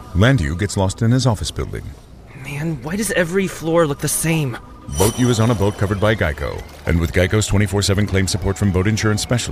Landu gets lost in his office building. Man, why does every floor look the same? Boat U is on a boat covered by Geico. And with Geico's 24/7 claim support from boat insurance specialists,